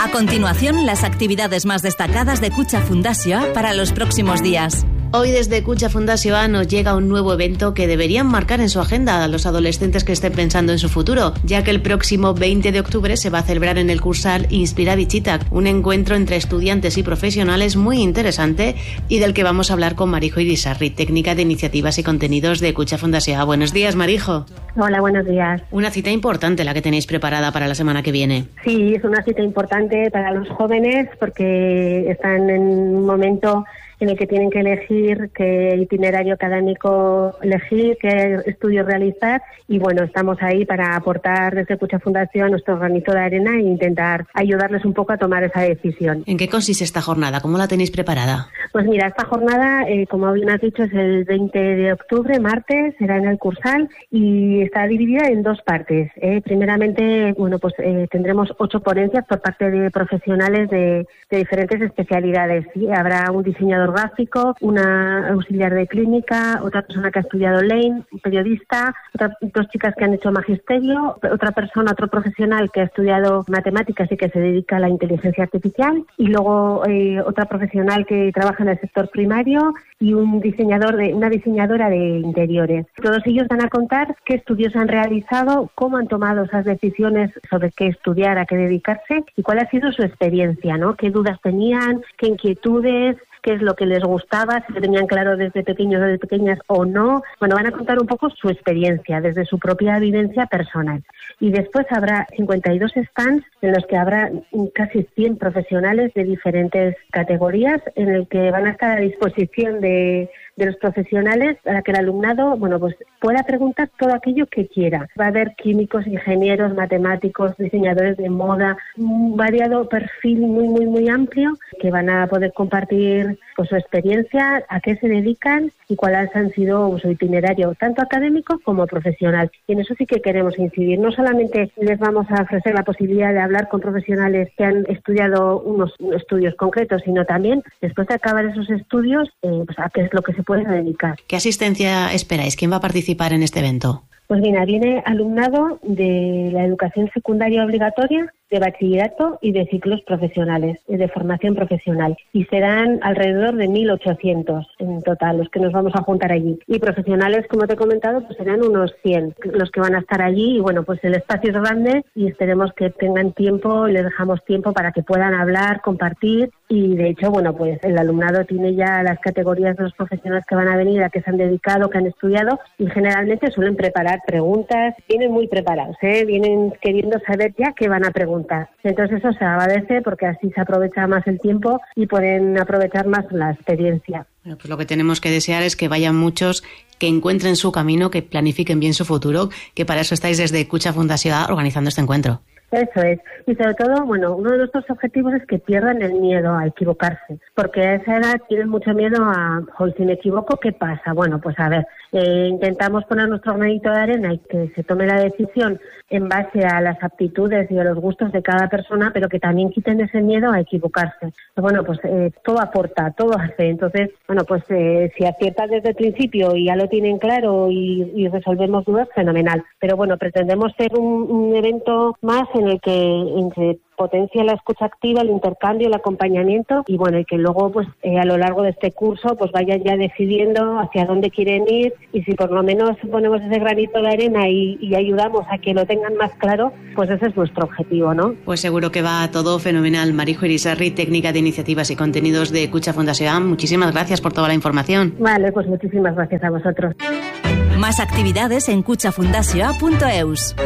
A continuación, las actividades más destacadas de Kutxa Fundazioa para los próximos días. Hoy desde Kutxa Fundazioa nos llega un nuevo evento que deberían marcar en su agenda a los adolescentes que estén pensando en su futuro, ya que el próximo 20 de octubre se va a celebrar en el Cursal Inspira Bizitzak, un encuentro entre estudiantes y profesionales muy interesante y del que vamos a hablar con Marijo Irisarri, técnica de iniciativas y contenidos de Kutxa Fundazioa. Buenos días, Marijo. Hola, buenos días. Una cita importante la que tenéis preparada para la semana que viene. Sí, es una cita importante para los jóvenes porque están en un momento en el que tienen que elegir qué itinerario académico elegir, qué estudios realizar, y bueno, estamos ahí para aportar desde Kutxa Fundazioa nuestro granito de arena e intentar ayudarles un poco a tomar esa decisión. ¿En qué consiste esta jornada? ¿Cómo la tenéis preparada? Pues mira, esta jornada, como bien has dicho, es el 20 de octubre, martes, será en el Cursal y está dividida en dos partes. Primeramente, bueno, pues tendremos 8 ponencias por parte de profesionales de diferentes especialidades. ¿Sí? Habrá un diseñador gráfico, una auxiliar de clínica, otra persona que ha estudiado Lane, un periodista, dos chicas que han hecho magisterio, otro profesional que ha estudiado matemáticas y que se dedica a la inteligencia artificial, y luego otra profesional que trabaja en el sector primario y una diseñadora de interiores. Todos ellos van a contar qué estudios han realizado, cómo han tomado esas decisiones sobre qué estudiar, a qué dedicarse y cuál ha sido su experiencia, ¿no? Qué dudas tenían, qué inquietudes, qué es lo que les gustaba, si lo tenían claro desde pequeños o de pequeñas o no. Bueno, van a contar un poco su experiencia, desde su propia vivencia personal. Y después habrá 52 stands en los que habrá casi 100 profesionales de diferentes categorías en el que van a estar a disposición de los profesionales para que el alumnado, bueno, pues pueda preguntar todo aquello que quiera. Va a haber químicos, ingenieros, matemáticos, diseñadores de moda, un variado perfil muy amplio que van a poder compartir pues su experiencia, a qué se dedican y cuáles han sido su itinerario, tanto académico como profesional. Y en eso sí que queremos incidir. No solamente les vamos a ofrecer la posibilidad de hablar con profesionales que han estudiado unos estudios concretos, sino también, después de acabar esos estudios, pues a qué es lo que se pueden dedicar. ¿Qué asistencia esperáis? ¿Quién va a participar en este evento? Pues mira, viene alumnado de la educación secundaria obligatoria, de bachillerato y de ciclos profesionales, de formación profesional. Y serán alrededor de 1.800 en total los que nos vamos a juntar allí. Y profesionales, como te he comentado, pues serán unos 100 los que van a estar allí. Y bueno, pues el espacio es grande y esperemos que tengan tiempo, les dejamos tiempo para que puedan hablar, compartir. Y de hecho, bueno, pues el alumnado tiene ya las categorías de los profesionales que van a venir, a qué se han dedicado, que han estudiado, y generalmente suelen preparar preguntas. Vienen muy preparados, vienen queriendo saber ya qué van a preguntar. Entonces eso se agradece porque así se aprovecha más el tiempo y pueden aprovechar más la experiencia. Bueno, pues lo que tenemos que desear es que vayan muchos, que encuentren su camino, que planifiquen bien su futuro, que para eso estáis desde Kutxa Fundazioa organizando este encuentro. Eso es. Y sobre todo, bueno, uno de nuestros objetivos es que pierdan el miedo a equivocarse, porque a esa edad tienen mucho miedo a, si me equivoco, ¿qué pasa? Bueno, pues a ver, intentamos poner nuestro granito de arena y que se tome la decisión en base a las aptitudes y a los gustos de cada persona, pero que también quiten ese miedo a equivocarse. Bueno, pues todo aporta, todo hace. Entonces, bueno, pues si aciertan desde el principio y ya lo tienen claro y resolvemos dudas, fenomenal. Pero bueno, pretendemos ser un evento más en el que potencia la escucha activa, el intercambio, el acompañamiento y bueno, y que luego pues a lo largo de este curso pues vayan ya decidiendo hacia dónde quieren ir, y si por lo menos ponemos ese granito de arena y ayudamos a que lo tengan más claro, pues ese es nuestro objetivo, ¿no? Pues seguro que va todo fenomenal. Marijo Irisarri, técnica de iniciativas y contenidos de Kutxa Fundazioa, muchísimas gracias por toda la información. Vale, pues muchísimas gracias a vosotros. Más actividades en kutxafundazioa.eus.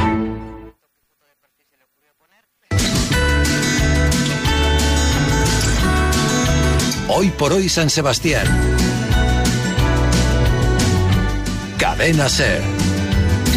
Hoy por hoy San Sebastián. Cadena SER.